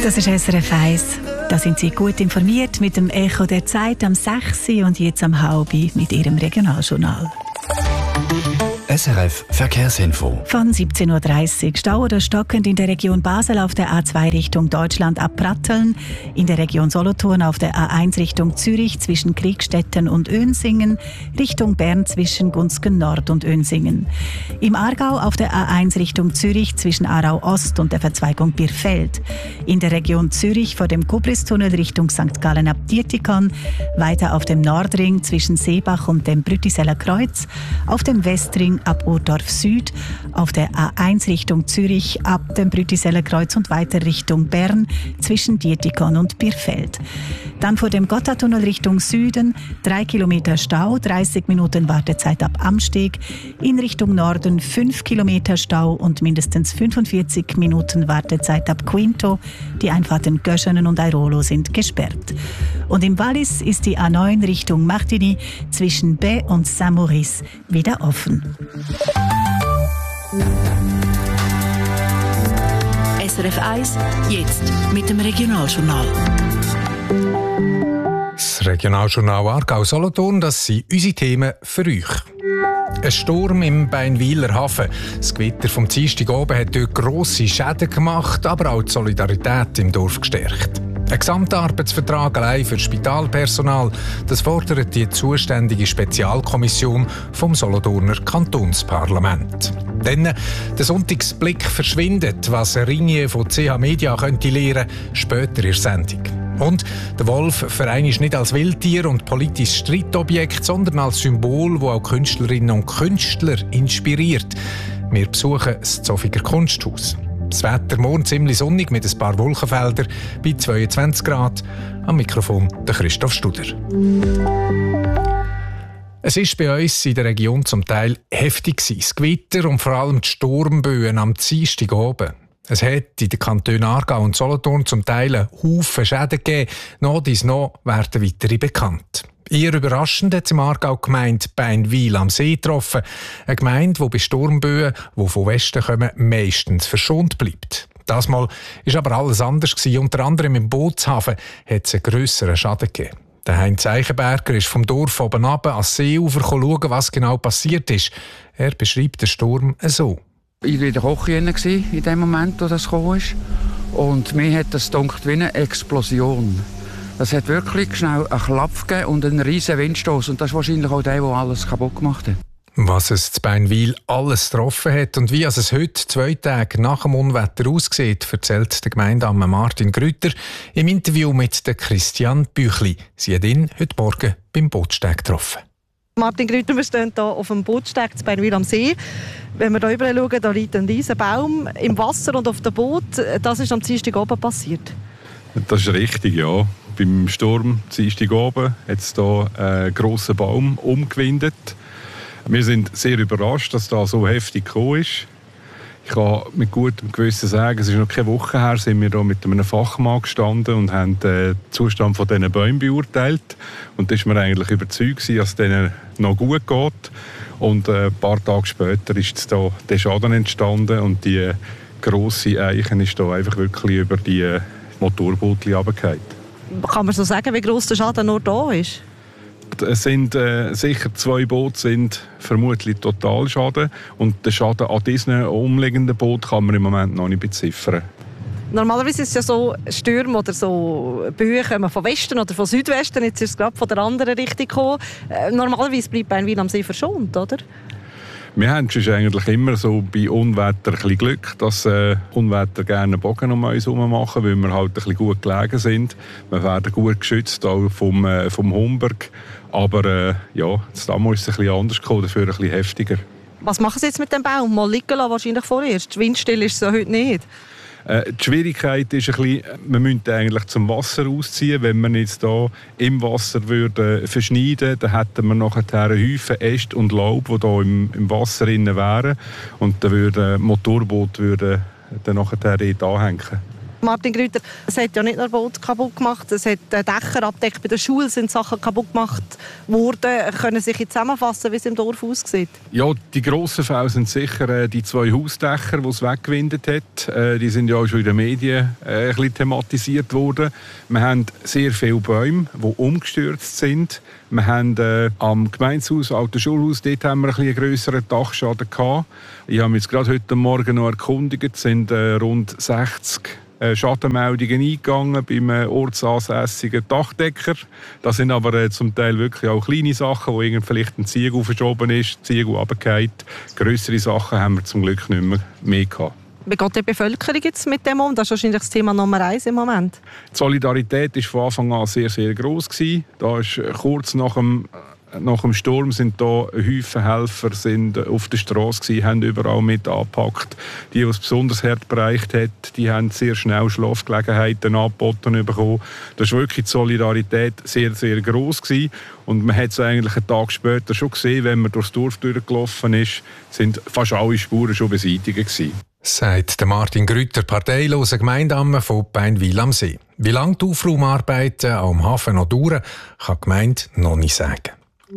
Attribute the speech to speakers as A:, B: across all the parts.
A: Das ist SRF 1. Da sind Sie gut informiert mit dem Echo der Zeit am 6. und jetzt am 6. mit Ihrem Regionaljournal.
B: SRF Verkehrsinfo.
A: Von 17.30 Uhr Stau oder stockend in der Region Basel auf der A2 Richtung Deutschland ab Pratteln, in der Region Solothurn auf der A1 Richtung Zürich zwischen Kriegstetten und Önsingen, Richtung Bern zwischen Gunzgen Nord und Önsingen. Im Aargau auf der A1 Richtung Zürich zwischen Aarau Ost und der Verzweigung Birfeld. In der Region Zürich vor dem Kubristunnel Richtung St. Gallen ab Dietikon, weiter auf dem Nordring zwischen Seebach und dem Brüttiseller Kreuz, auf dem Westring ab Urdorf Süd, auf der A1 Richtung Zürich ab dem Brüttiseller Kreuz und weiter Richtung Bern zwischen Dietikon und Birfeld. Dann vor dem Gotthardtunnel Richtung Süden 3 Kilometer Stau, 30 Minuten Wartezeit ab Amsteg, in Richtung Norden 5 Kilometer Stau und mindestens 45 Minuten Wartezeit ab Quinto. Die Einfahrten Göschenen und Airolo sind gesperrt. Und im Wallis ist die A9 Richtung Martigny zwischen Baie und Saint-Maurice wieder offen.
C: SRF 1, jetzt mit dem Regionaljournal.
D: Das Regionaljournal Aargau-Solothurn, das sind unsere Themen für euch. Ein Sturm im Beinwiler Hafen. Das Gewitter vom Dienstag oben hat dort grosse Schäden gemacht, aber auch die Solidarität im Dorf gestärkt. Ein Gesamtarbeitsvertrag allein für Spitalpersonal, das fordert die zuständige Spezialkommission vom Solothurner Kantonsparlament. Dann der Sonntagsblick verschwindet, was Ringier von CH Media könnte lernen, später in der Sendung. Und der Wolf vereint nicht als Wildtier und politisches Streitobjekt, sondern als Symbol, das auch Künstlerinnen und Künstler inspiriert. Wir besuchen das Zofiger Kunsthaus. Das Wetter morgen ziemlich sonnig mit ein paar Wolkenfeldern bei 22 Grad. Am Mikrofon der Christoph Studer. Es ist bei uns in der Region zum Teil heftig gewesen. Das Gewitter und vor allem die Sturmböen am Dienstag oben. Es hat in den Kantonen Aargau und Solothurn zum Teil einen Haufen Schäden gegeben. Noch werden weitere bekannt. Eher überraschend hat es im Aargau die Gemeinde Beinwil am See getroffen. Eine Gemeinde, die bei Sturmböen, die von Westen kommen, meistens verschont bleibt. Das Mal war aber alles anders gewesen. Unter anderem im Bootshafen hat es einen grösseren Schaden gegeben. Der Heinz Eichenberger ist vom Dorf oben runter ans Seeufer schauen, was genau passiert ist. Er beschreibt den Sturm so.
E: Ich war in der Küche in dem Moment, wo das gekommen ist. Und mir hat das gedacht wie eine Explosion. Es hat wirklich schnell einen Klapp gegeben und einen riesen Windstoß. Und das ist wahrscheinlich auch der alles kaputt gemacht hat.
D: Was es zu Beinwil alles getroffen hat und wie es heute, 2 Tage nach dem Unwetter, aussieht, erzählt der Gemeindeamt Martin Grütter im Interview mit der Christian Büchli. Sie hat ihn heute Morgen beim Bootssteg getroffen.
F: Martin Grütter, wir stehen hier auf dem Bootssteg zu Beinwil am See. Wenn wir hier überall schauen, da liegt ein riesen Baum im Wasser und auf dem Boot. Das ist am Dienstag oben passiert.
G: Das ist richtig, ja. Beim Sturm Dienstag oben hat es hier einen grossen Baum umgewindet. Wir sind sehr überrascht, dass das so heftig gekommen ist. Ich kann mit gutem Gewissen sagen, es ist noch keine Woche her, sind wir hier mit einem Fachmann gestanden und haben den Zustand dieser Bäume beurteilt. Und da war man eigentlich überzeugt, dass es denen noch gut geht. Und ein paar Tage später ist da der Schaden entstanden und die grosse Eiche ist da einfach wirklich über die Motorboote runtergefallen.
F: Kann man so sagen, wie gross der Schaden nur da ist?
G: Es sind sicher 2 Boote sind vermutlich Totalschaden und den Schaden an diesen umliegenden Booten kann man im Moment noch nicht beziffern.
F: Normalerweise ist es ja so, Stürme oder so Böen kommen von Westen oder von Südwesten, jetzt ist es gerade von der anderen Richtung gekommen. Normalerweise bleibt Beinwil am See verschont, oder?
G: Wir haben schon eigentlich immer so bei Unwetter ein bisschen Glück, dass Unwetter gerne einen Bogen um uns herum machen, weil wir halt ein bisschen gut gelegen sind. Wir werden gut geschützt, auch vom Humberg. Aber ja, damals ist es ein bisschen anders gekommen, dafür ein bisschen heftiger.
F: Was machen Sie jetzt mit dem Baum? Mal liegen lassen, wahrscheinlich vorerst. Windstill ist es ja heute nicht.
G: Die Schwierigkeit ist ein bisschen, man müsste eigentlich zum Wasser ausziehen. Wenn man jetzt hier im Wasser würde verschneiden, dann hätten wir nachher einen Haufen Äste und Laub, die hier im Wasser drin wären. Und dann würde ein Motorboot dann nachher dort anhängen.
F: Martin Grüter, es hat ja nicht nur Boote kaputt gemacht, es hat Dächer abgedeckt, bei der Schule sind Sachen kaputt gemacht worden. Können Sie sich zusammenfassen, wie es im Dorf aussieht?
G: Ja, die grossen Fälle sind sicher die 2 Hausdächer, die es weggewindet hat. Die sind ja auch schon in den Medien ein bisschen thematisiert worden. Wir haben sehr viele Bäume, die umgestürzt sind. Wir haben am Gemeindehaus, alten Schulhaus, dort haben wir einen grösseren Dachschaden gehabt. Ich habe mich jetzt gerade heute Morgen noch erkundigt, es sind rund 60 Schadenmeldungen eingegangen beim ortsansässigen Dachdecker. Das sind aber zum Teil wirklich auch kleine Sachen, wo vielleicht ein Ziegel verschoben ist, Ziegel runtergefallen. Grössere Sachen haben wir zum Glück nicht mehr gehabt.
F: Wie geht die Bevölkerung jetzt mit dem um? Das ist wahrscheinlich das Thema Nummer 1 im Moment.
G: Die Solidarität war von Anfang an sehr, sehr gross. Da ist kurz nach dem Sturm sind da Häufen Helfer sind auf der Straße gewesen, haben überall mit angepackt. Die es besonders hart bereicht hat, die haben sehr schnell Schlafgelegenheiten angeboten bekommen. Das war wirklich die Solidarität sehr, sehr gross gewesen. Und man hat es eigentlich einen Tag später schon gesehen, wenn man durchs Dorf durchgelaufen ist, sind fast alle Spuren schon beseitigt gewesen.
D: Sagt Martin Grüter, parteiloser Gemeindeamme von Beinwil am See. Wie lange die Aufraumarbeiten am Hafen noch dauern, kann die Gemeinde noch nicht sagen.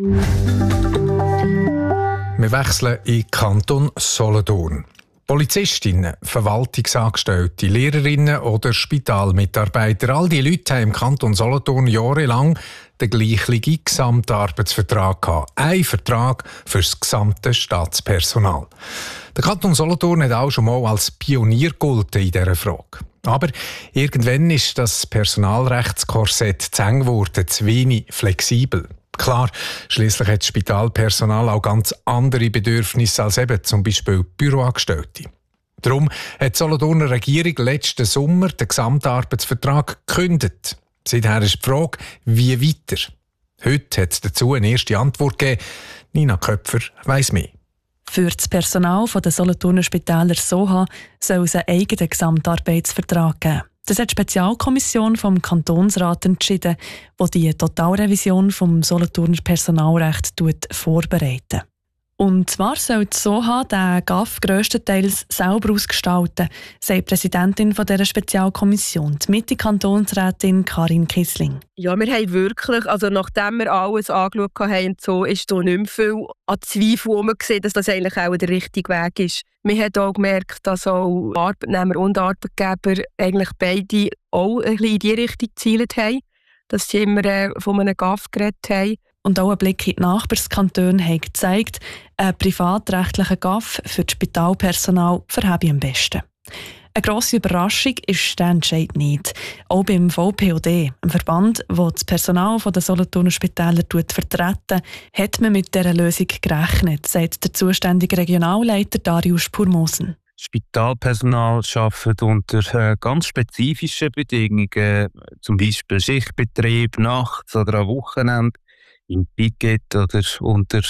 D: Wir wechseln in den Kanton Solothurn. Polizistinnen, Verwaltungsangestellte, Lehrerinnen oder Spitalmitarbeiter, all die Leute haben im Kanton Solothurn jahrelang den gleichen Gesamtarbeitsvertrag gehabt. Ein Vertrag für das gesamte Staatspersonal. Der Kanton Solothurn hat auch schon mal als Pionier gegolten in dieser Frage. Aber irgendwann ist das Personalrechtskorsett zu eng geworden, zu wenig flexibel. Klar, schliesslich hat das Spitalpersonal auch ganz andere Bedürfnisse als eben zum Beispiel Büroangestellte. Darum hat die Solothurner Regierung letzten Sommer den Gesamtarbeitsvertrag gekündigt. Seither ist die Frage, wie weiter? Heute hat es dazu eine erste Antwort gegeben. Nina Köpfer weiss mehr.
B: Für das Personal der Solothurner Spitäler SOHA soll es einen eigenen Gesamtarbeitsvertrag geben. Das hat die Spezialkommission vom Kantonsrat entschieden, die die Totalrevision vom Solothurner Personalrecht vorbereitet. Und zwar soll die SOHA den GAF grösstenteils selber ausgestalten, sagt die Präsidentin dieser Spezialkommission, die Mitte-Kantonsrätin Karin Kissling.
H: Ja, wir haben wirklich, nachdem wir alles angeschaut haben, so ist da nicht mehr viel an Zweifel herumgesehen, dass das eigentlich auch der richtige Weg ist. Wir haben auch gemerkt, dass auch Arbeitnehmer und Arbeitgeber eigentlich beide auch ein bisschen in die Richtung gezielt haben, dass sie immer von einem GAF geredet haben.
B: Und auch ein Blick in die Nachbarskantone hat gezeigt, ein privatrechtlicher GAF für das Spitalpersonal verhebe am besten. Eine grosse Überraschung ist der Entscheid nicht. Auch beim VPOD, einem Verband, der das Personal der Solothurner Spitäler vertreten, hat man mit dieser Lösung gerechnet, sagt der zuständige Regionalleiter Darius Purmosen.
I: Spitalpersonal arbeitet unter ganz spezifischen Bedingungen, zum Beispiel Schichtbetrieb, nachts oder am Wochenende, im Picket oder unter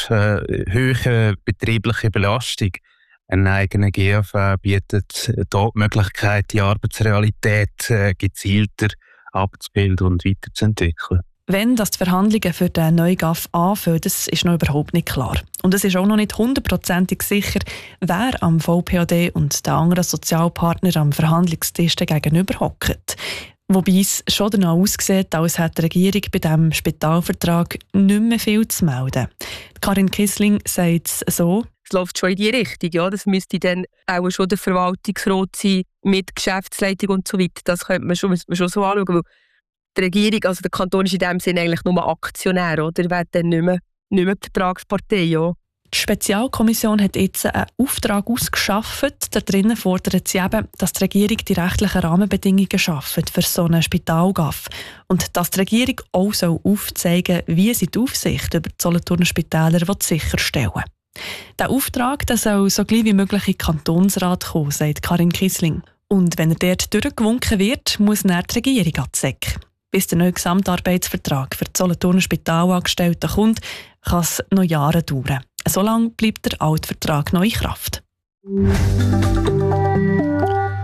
I: hoher betrieblicher Belastung. Ein eigener GAV bietet dort die Möglichkeit, die Arbeitsrealität gezielter abzubilden und weiterzuentwickeln.
B: Wenn die Verhandlungen für den neuen GAF anfangen, das ist noch überhaupt nicht klar. Und es ist auch noch nicht 100% sicher, wer am VPOD und den anderen Sozialpartnern am Verhandlungstisch gegenüber hockt. Wobei es schon danach aussieht, als hat die Regierung bei diesem Spitalvertrag nicht mehr viel zu melden. Karin Kissling sagt es so:
H: Es läuft schon in die Richtung. Ja, das müsste dann auch schon der Verwaltungsrat sein, mit Geschäftsleitung und so weiter. Das könnte man schon so anschauen. Weil die Regierung, also der Kanton, ist in dem Sinne eigentlich nur Aktionär, oder? Er wird dann nicht mehr die Vertragspartei, ja.
B: Die Spezialkommission hat jetzt einen Auftrag ausgeschafft. Da drinnen fordert sie eben, dass die Regierung die rechtlichen Rahmenbedingungen schafft für so einen Spitalgaf. Und dass die Regierung auch aufzeigen soll, wie sie die Aufsicht über die Solothurner Spitäler sicherstellen will. Der Auftrag soll so gleich wie möglich in den Kantonsrat kommen, sagt Karin Kissling. Und wenn er dort durchgewunken wird, muss dann die Regierung an die SEC. Bis der neue Gesamtarbeitsvertrag für die Solothurner Spitalangestellten kommt, kann es noch Jahre dauern. So lange bleibt der alte Vertrag noch in Kraft.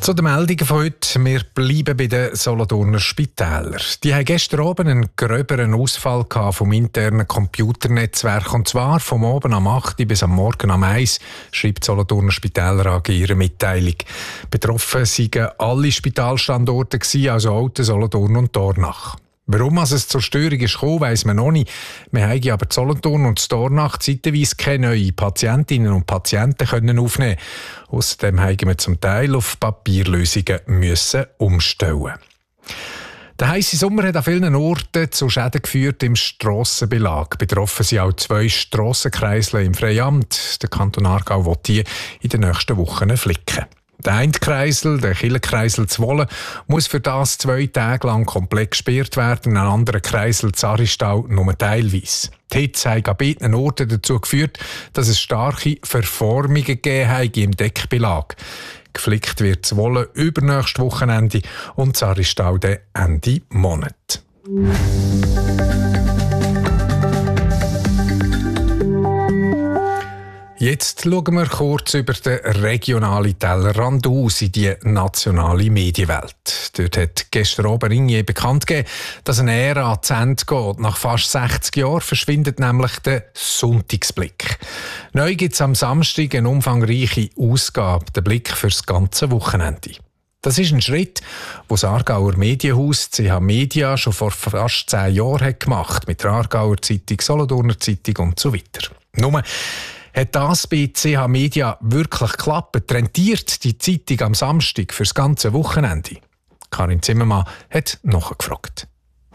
D: Zu den Meldungen von heute. Wir bleiben bei den Solothurner Spitälern. Die haben gestern Abend einen gröberen Ausfall vom internen Computernetzwerk. Und zwar vom Abend am 8 bis am Morgen am 1, schreibt Solothurner Spitäler AG ihre Mitteilung. Betroffen waren alle Spitalstandorte, also Olten, Solothurn und Dornach. Warum es zur Störung ist gekommen, weiss man noch nicht. Wir haben aber Solothurn und Dornach zeitweise keine neuen Patientinnen und Patienten können aufnehmen. Außerdem haben wir zum Teil auf Papierlösungen müssen umstellen. Der heisse Sommer hat an vielen Orten zu Schäden geführt im Strassenbelag. Betroffen sind auch 2 Strassenkreisel im Freiamt. Der Kanton Aargau will die in den nächsten Wochen flicken. Der eine Kreisel, der Killenkreisel Zwolle, muss für das 2 Tage lang komplett gesperrt werden, ein anderer Kreisel Zaristau nur teilweise. Die Hitze hat an beiden Orten dazu geführt, dass es starke Verformungen gegeben hat im Deckbelag. Geflickt wird Zwolle übernächstes Wochenende und Zaristau Ende Monat. Jetzt schauen wir kurz über den regionalen Tellerrand aus in die nationale Medienwelt. Dort hat gestern Abend Ringier bekannt gegeben, dass eine Ära zu Ende geht. Nach fast 60 Jahren verschwindet nämlich der Sonntagsblick. Neu gibt es am Samstag eine umfangreiche Ausgabe, den Blick für das ganze Wochenende. Das ist ein Schritt, den das Aargauer Medienhaus CH Media schon vor fast 10 Jahren gemacht hat, mit der Aargauer Zeitung, Solothurner Zeitung und so weiter. Nur hat das bei CH Media wirklich geklappt? Rentiert die Zeitung am Samstag für das ganze Wochenende? Karin Zimmermann hat nachgefragt.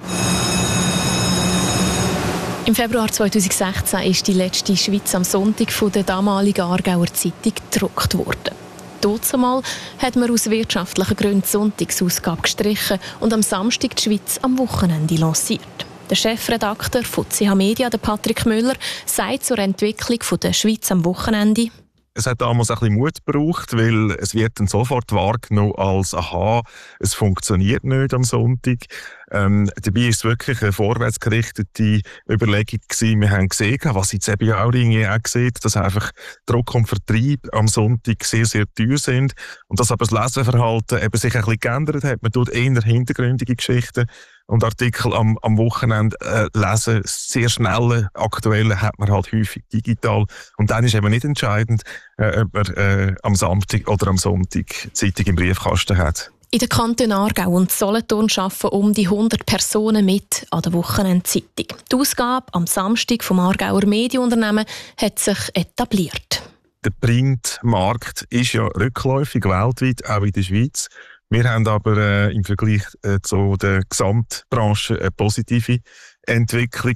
J: Im Februar 2016 ist die letzte Schweiz am Sonntag von der damaligen Aargauer Zeitung gedruckt worden. Dazumal hat man aus wirtschaftlichen Gründen die Sonntagsausgabe gestrichen und am Samstag die Schweiz am Wochenende lanciert. Der Chefredakteur von CH Media, der Patrick Müller, sagt zur Entwicklung der Schweiz am Wochenende:
K: Es hat damals ein bisschen Mut gebraucht, weil es wird dann sofort wahrgenommen als «Aha, es funktioniert nicht am Sonntag». Dabei ist es wirklich eine vorwärtsgerichtete Überlegung gewesen. Wir haben gesehen, was jetzt eben auch Ringier auch sieht, dass einfach Druck und Vertrieb am Sonntag sehr, sehr teuer sind und dass aber das Leseverhalten eben sich ein bisschen geändert hat. Man tut eher hintergründige Geschichten und Artikel am Wochenende lesen. Sehr schnelle, aktuelle hat man halt häufig digital. Und dann ist eben nicht entscheidend, ob man am Samstag oder am Sonntag die Zeitung im Briefkasten hat.
J: In den Kantonen Aargau und Solothurn arbeiten um die 100 Personen mit an der Wochenendzeitung. Die Ausgabe am Samstag vom Aargauer Medienunternehmen hat sich etabliert.
K: Der Printmarkt ist ja rückläufig weltweit, auch in der Schweiz. Wir haben aber im Vergleich zu der Gesamtbranche eine positive Entwicklung.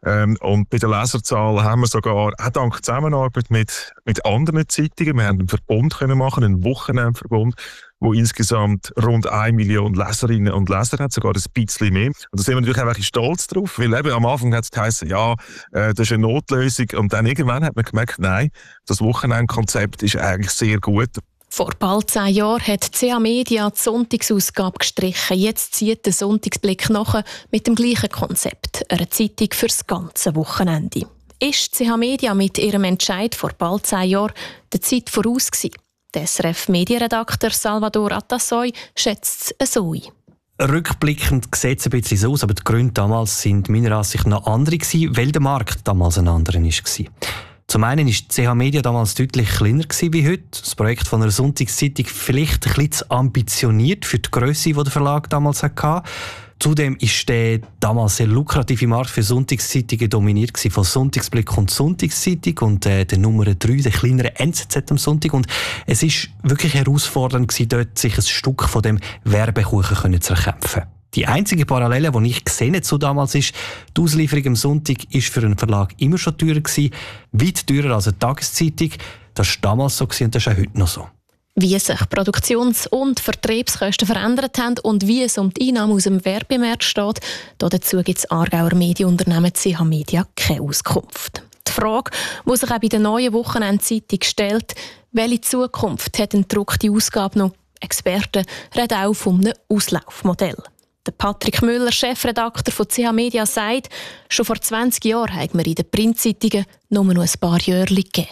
K: Und bei den Leserzahlen haben wir sogar, auch dank Zusammenarbeit mit anderen Zeitungen, wir haben einen Verbund können machen, einen Wochenendverbund, wo insgesamt rund 1 Million Leserinnen und Leser hat, sogar ein bisschen mehr. Und da sind wir natürlich auch stolz drauf, weil eben am Anfang hat es geheißen, ja, das ist eine Notlösung. Und dann irgendwann hat man gemerkt, nein, das Wochenendkonzept ist eigentlich sehr gut.
J: Vor bald 10 Jahren hat CH Media die Sonntagsausgabe gestrichen. Jetzt zieht der Sonntagsblick nach mit dem gleichen Konzept, einer Zeitung für das ganze Wochenende. Ist CH Media mit ihrem Entscheid vor bald 10 Jahren der Zeit voraus gewesen? Der SRF-Medienredakteur Salvador Atassoy schätzt es so ein.
L: Rückblickend sieht es ein bisschen so aus, aber die Gründe damals sind meiner Ansicht nach andere gewesen, weil der Markt damals ein anderer war. Zum einen war die CH Media damals deutlich kleiner wie heute. Das Projekt von einer Sonntagszeitung vielleicht ein bisschen zu ambitioniert für die Grösse, die der Verlag damals hatte. Zudem ist der damals sehr lukrative Markt für Sonntagszeitungen dominiert von Sonntagsblick und Sonntagszeitung und der Nummer 3, der kleineren NZZ am Sonntag. Und es ist wirklich herausfordernd gewesen, dort sich ein Stück von dem Werbekuchen zu erkämpfen. Die einzige Parallele, die ich gesehen zu damals ist, die Auslieferung am Sonntag ist für einen Verlag immer schon teurer gewesen, weit teurer als eine Tageszeitung. Das war damals so und das ist auch heute noch so.
J: Wie sich Produktions- und Vertriebskosten verändert haben und wie es um die Einnahmen aus dem Werbemarkt steht, dazu gibt das Aargauer Medienunternehmen CH Media keine Auskunft. Die Frage, die sich auch bei der neuen Wochenendzeitung stellt, welche Zukunft hat eine gedruckte Ausgabe noch? Experten reden auch von einem Auslaufmodell. Der Patrick Müller, Chefredakteur von CH Media, sagt, schon vor 20 Jahren haben wir in den Printzeitungen nur noch ein paar Jährchen gegeben.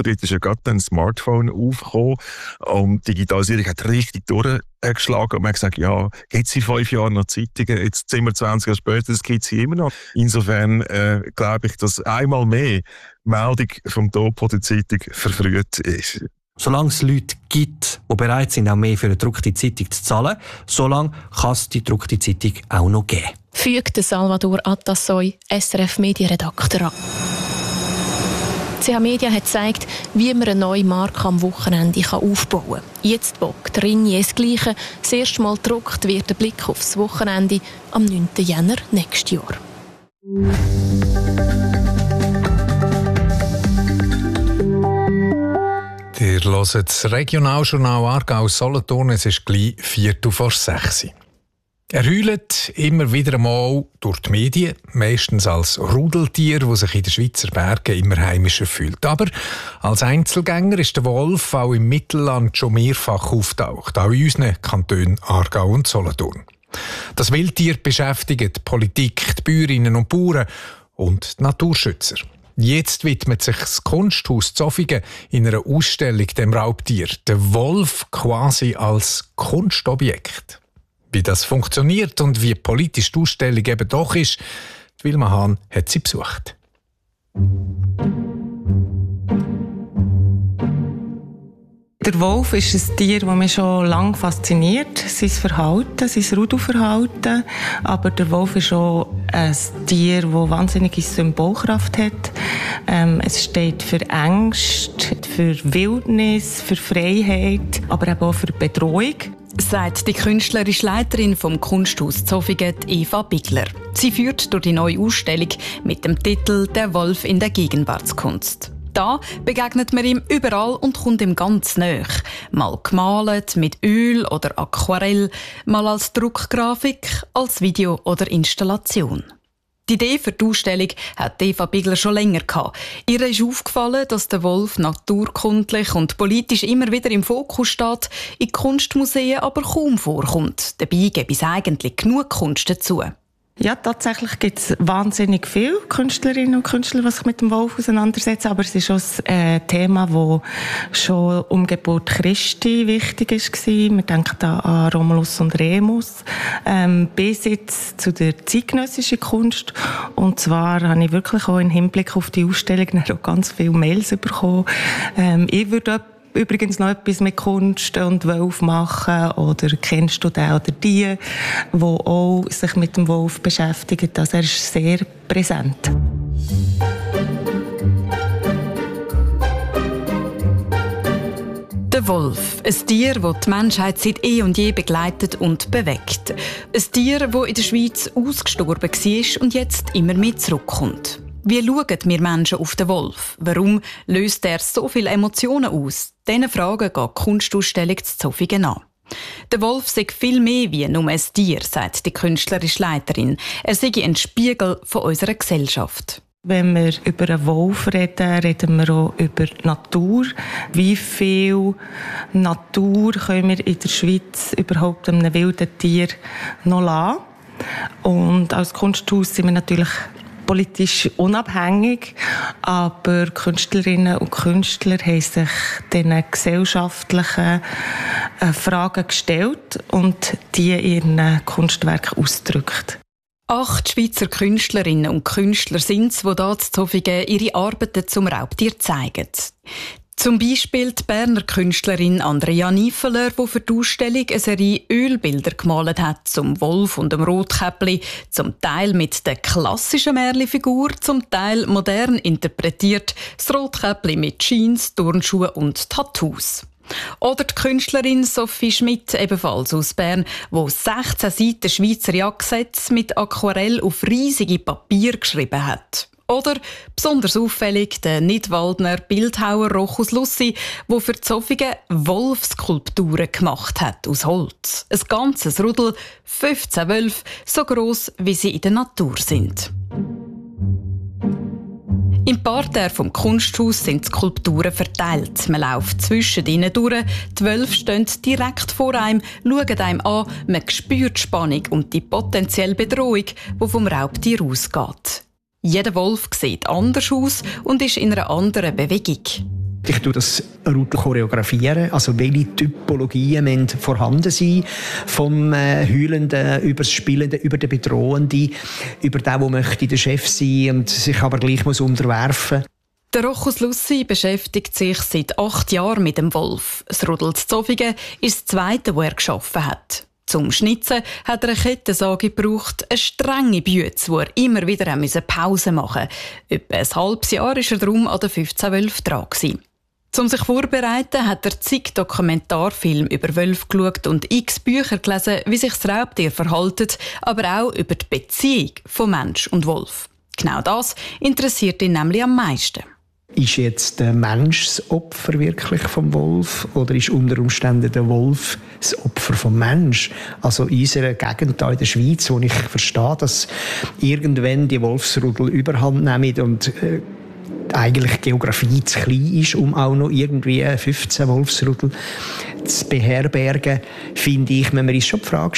K: Auftritt ist ja gerade ein Smartphone aufgekommen und die Digitalisierung hat richtig durchgeschlagen und man hat gesagt, ja, gibt es in 5 Jahren noch Zeitungen, jetzt sind wir 20 Jahre später, das gibt es hier immer noch. Insofern glaube ich, dass einmal mehr Meldung vom Topo der Zeitung verfrüht ist.
L: Solange es Leute gibt, die bereit sind, auch mehr für eine gedruckte Zeitung zu zahlen, solange kann es die gedruckte Zeitung auch noch geben.
J: Fügt Salvador Atassoy, SRF-Medienredakteur an. CH Media hat gezeigt, wie man eine neue Marke am Wochenende aufbauen kann. Jetzt bockt Ringier das Gleiche. Das erste Mal gedruckt wird der Blick aufs Wochenende am 9. Jänner nächstes Jahr.
D: Ihr hört das Regionaljournal Aargau-Solothurn. Es ist gleich 5:45. Er heult immer wieder einmal durch die Medien, meistens als Rudeltier, das sich in den Schweizer Bergen immer heimischer fühlt. Aber als Einzelgänger ist der Wolf auch im Mittelland schon mehrfach auftaucht, auch in unseren Kantonen Aargau und Solothurn. Das Wildtier beschäftigt die Politik, die Bäuerinnen und Bauern und die Naturschützer. Jetzt widmet sich das Kunsthaus Zofingen in einer Ausstellung dem Raubtier, der Wolf quasi als Kunstobjekt. Wie das funktioniert und wie politisch die Ausstellung eben doch ist, Wilma Hahn hat sie besucht.
M: Der Wolf ist ein Tier, das mich schon lange fasziniert. Sein Verhalten, sein Rudelverhalten. Aber der Wolf ist auch ein Tier, das wahnsinnige Symbolkraft hat. Es steht für Ängste, für Wildnis, für Freiheit, aber eben auch für Bedrohung.
N: Sagt die künstlerische Leiterin vom Kunsthaus Zofingen, Eva Bigler. Sie führt durch die neue Ausstellung mit dem Titel «Der Wolf in der Gegenwartskunst». Da begegnet man ihm überall und kommt ihm ganz nahe. Mal gemalt mit Öl oder Aquarell, mal als Druckgrafik, als Video oder Installation. Die Idee für die Ausstellung hat Eva Bigler schon länger gehabt. Ihr ist aufgefallen, dass der Wolf naturkundlich und politisch immer wieder im Fokus steht, in Kunstmuseen aber kaum vorkommt. Dabei gäbe es eigentlich genug Kunst dazu.
M: Ja, tatsächlich gibt es wahnsinnig viele Künstlerinnen und Künstler, die sich mit dem Wolf auseinandersetzen. Aber es ist auch ein Thema, das schon um Geburt Christi wichtig war. Wir denken da an Romulus und Remus. Bis jetzt zu der zeitgenössischen Kunst. Und zwar habe ich wirklich auch im Hinblick auf die Ausstellung auch ganz viele Mails bekommen. Ich würde übrigens noch etwas mit Kunst und Wolf machen, oder kennst du den oder die auch sich mit dem Wolf beschäftigen. Also er ist sehr präsent.
N: Der Wolf, ein Tier, das die Menschheit seit eh und je begleitet und bewegt. Ein Tier, das in der Schweiz ausgestorben war und jetzt immer mehr zurückkommt. Wie schauen wir Menschen auf den Wolf? Warum löst er so viele Emotionen aus? Diesen Fragen geht die Kunstausstellung zu Zofingen an. Der Wolf sei viel mehr wie nur ein Tier, sagt die künstlerische Leiterin. Er sei ein Spiegel von unserer Gesellschaft.
M: Wenn wir über einen Wolf reden, reden wir auch über die Natur. Wie viel Natur können wir in der Schweiz überhaupt einem wilden Tier noch lassen? Und als Kunsthaus sind wir natürlich politisch unabhängig, aber Künstlerinnen und Künstler haben sich diesen gesellschaftlichen Fragen gestellt und die in ihren Kunstwerken ausgedrückt.
N: 8 Schweizer Künstlerinnen und Künstler sind es, die hier in Zofingen ihre Arbeiten zum Raubtier zeigen. Zum Beispiel die Berner Künstlerin Andrea Niefeler, die für die Ausstellung eine Serie Ölbilder gemalt hat, zum Wolf und dem Rotkäppli, zum Teil mit der klassischen Märchenfigur, zum Teil modern interpretiert, das Rotkäppli mit Jeans, Turnschuhen und Tattoos. Oder die Künstlerin Sophie Schmidt, ebenfalls aus Bern, die 16 Seiten Schweizer Jagdgesetze mit Aquarell auf riesige Papier geschrieben hat. Oder, besonders auffällig, der Nidwaldner Bildhauer Rochus Lussi, der für Zofingen Wolfskulpturen gemacht hat aus Holz. Ein ganzes Rudel, 15 Wölfe, so gross, wie sie in der Natur sind. Im Parterre vom Kunsthaus sind die Skulpturen verteilt. Man läuft zwischen ihnen durch, die Wölfe stehen direkt vor einem, schauen einem an, man spürt die Spannung und die potenzielle Bedrohung, die vom Raubtier ausgeht. Jeder Wolf sieht anders aus und ist in einer anderen Bewegung.
O: Ich tue das Rudel choreografieren, also welche Typologien müssen vorhanden sein, vom Heulenden über das Spielende, über den Bedrohenden, über den, der möchte der Chef sein und sich aber gleich muss unterwerfen.
N: Der Rochus Lussi beschäftigt sich seit 8 Jahren mit dem Wolf. Das Rudel Zofingen ist das zweite, das er geschaffen hat. Zum Schnitzen hat er eine Kettensäge gebraucht, eine strenge Bütze, wo er immer wieder Pause machen musste. Etwa ein halbes Jahr war er darum an der 1512 dran. Um sich vorzubereiten, hat er zig Dokumentarfilme über Wölfe geschaut und x Bücher gelesen, wie sich das Raubtier verhält, aber auch über die Beziehung von Mensch und Wolf. Genau das interessiert ihn nämlich am meisten.
O: Ist jetzt der Mensch das Opfer wirklich vom Wolf oder ist unter Umständen der Wolf das Opfer vom Mensch? Also in unserer Gegend hier in der Schweiz, wo ich verstehe, dass irgendwann die Wolfsrudel überhand nehmen und eigentlich die Geografie zu klein ist, um auch noch irgendwie 15 Wolfsrudel zu beherbergen, finde ich, wenn wir uns schon die Frage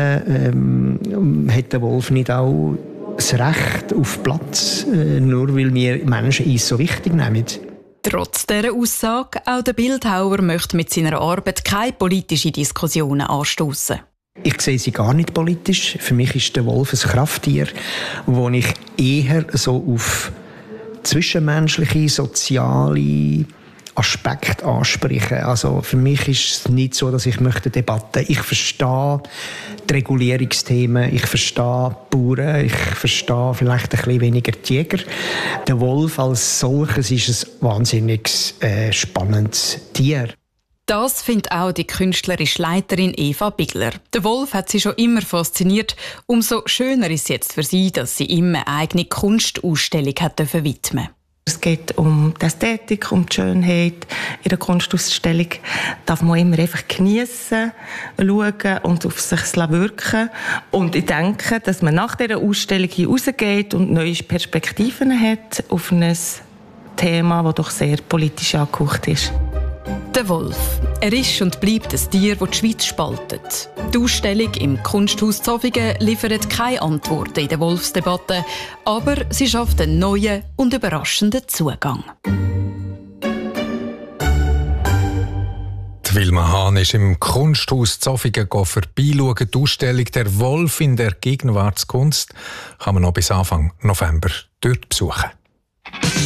O: stellen, hat der Wolf nicht auch das Recht auf Platz, nur weil wir Menschen uns so wichtig nehmen?
N: Trotz dieser Aussage, auch der Bildhauer möchte mit seiner Arbeit keine politischen Diskussionen anstoßen.
O: Ich sehe sie gar nicht politisch. Für mich ist der Wolf ein Krafttier, wo ich eher so auf zwischenmenschliche, soziale Aspekte ansprechen. Also für mich ist es nicht so, dass ich möchte Debatten. Ich verstehe die Regulierungsthemen, ich verstehe die Bauern, ich verstehe vielleicht ein bisschen weniger die Jäger. Der Wolf als solches ist ein wahnsinnig spannendes Tier.
N: Das findet auch die künstlerische Leiterin Eva Bigler. Der Wolf hat sie schon immer fasziniert. Umso schöner ist es jetzt für sie, dass sie ihm eine eigene Kunstausstellung hat widmen.
M: Es geht um die Ästhetik, um die Schönheit. In der Kunstausstellung darf man immer einfach geniessen, schauen und auf sich wirken. Und ich denke, dass man nach dieser Ausstellung hier rausgeht und neue Perspektiven hat auf ein Thema, das doch sehr politisch angehaucht ist.
N: Der Wolf. Er ist und bleibt ein Tier, das die Schweiz spaltet. Die Ausstellung im Kunsthaus Zofingen liefert keine Antworten in der Wolfsdebatte, aber sie schafft einen neuen und überraschenden Zugang.
D: Die Wilma Hahn ist im Kunsthaus Zofingen vorbeischauen. Die Ausstellung «Der Wolf in der Gegenwartskunst» kann man noch bis Anfang November dort besuchen.